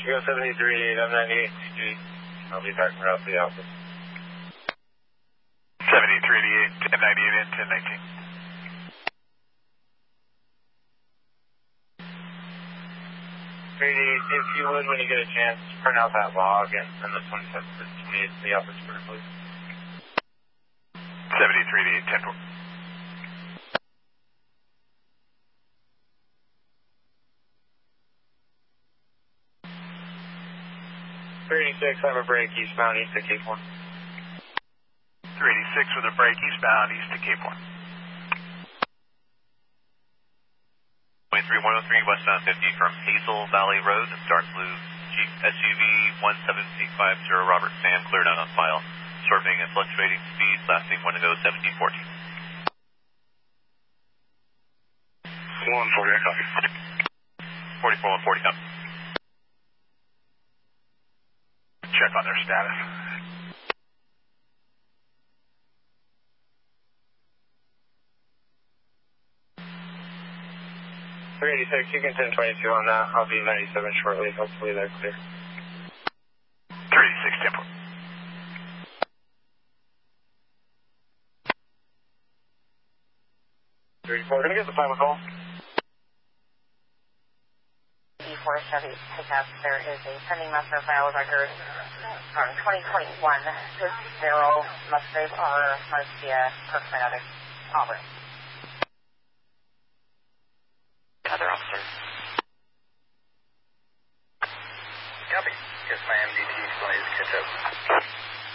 Go 73, I'm 98 Street. I'll be back around the office. 7388, 1098 in, 1019. If you would, when you get a chance, print out that log and send the 27th to me to the office for please. 7388, 10-4. I have a break eastbound east to Cape 1. 386 with a break eastbound east to Cape 1. 23103 westbound 50 from Hazel Valley Road, dark blue Jeep SUV 17650 Robert Sam cleared out on file. Surfing at fluctuating speeds, lasting 1 to go 1714. 140, I copy. 44 140 copy. Check on their status. You can 1022 on that. I'll be 97 shortly. Hopefully they're clear. 386, 10-4. We're going to get the final call. E4 Chevy pickup. There is a pending master file record from 2021. This 0 Musgrave R. Marcia Kirk Fanatic Auburn. Other officer. Copy. Yes, my MDT flies catch up.